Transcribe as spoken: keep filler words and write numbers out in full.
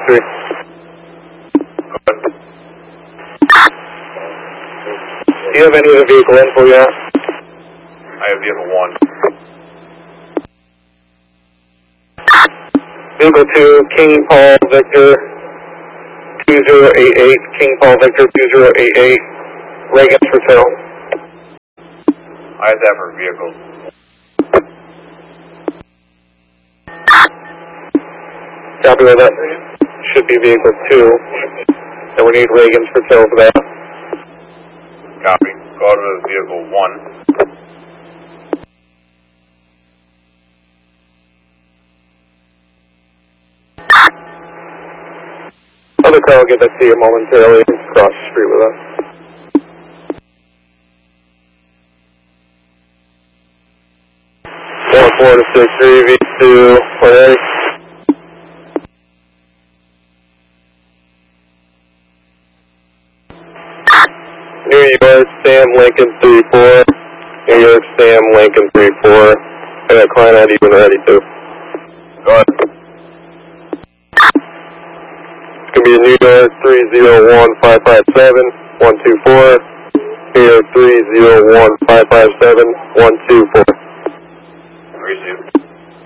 three. Do you have any other vehicle info yet? I have vehicle one. Vehicle two, King Paul Victor two zero eight eight, King Paul Victor two zero eight eight, Reagan's for sale. I have that for vehicles. Copy of that. Should be vehicle two. And we need Reagan's for sale for that. Copy. Go to vehicle one. Other car will get to see you momentarily across the street with us. One four to six three V two. Ready? New York, Sam Lincoln three four. New York, Sam Lincoln three four. I got client I D when ready too. Go ahead. It's going to be a New York three zero one five five seven one two four. New York three zero one five five seven one two four. Receive.